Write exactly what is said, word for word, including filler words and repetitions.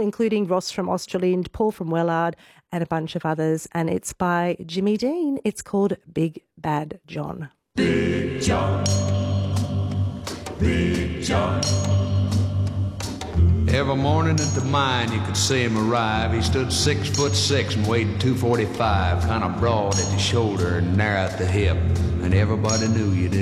including Ross from Australind, Paul from Wellard, and a bunch of others. And it's by Jimmy Dean. It's called Big Bad John. Big John, Big John. Every morning at the mine you could see him arrive. He stood six foot six and weighed two forty-five, kind of broad at the shoulder and narrow at the hip. And everybody knew you did.